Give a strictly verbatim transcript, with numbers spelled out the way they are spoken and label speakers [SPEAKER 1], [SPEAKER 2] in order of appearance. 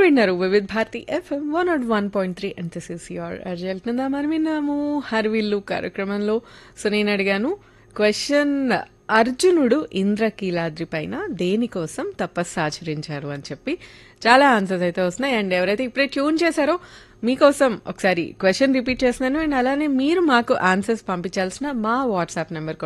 [SPEAKER 1] విన్నారు Vividh Bharati FM one not one point three and this is your అర్జల్ Nanda. మనం విన్నాము హర్విల్లు కార్యక్రమంలో. సో నేను అడిగాను క్వశ్చన్, అర్జునుడు ఇంద్రకీలాద్రి పైన దేనికోసం తపస్సు ఆచరించారు అని చెప్పి చాలా ఆన్సర్స్ అయితే వస్తున్నాయి. అండ్ ఎవరైతే ఇప్పుడే ట్యూన్ చేశారో మీకోసం ఒకసారి క్వశ్చన్ రిపీట్ చేస్తున్నాను. అండ్ అలానే మీరు మాకు ఆన్సర్స్ పంపించాల్సిన మా వాట్సాప్ నెంబర్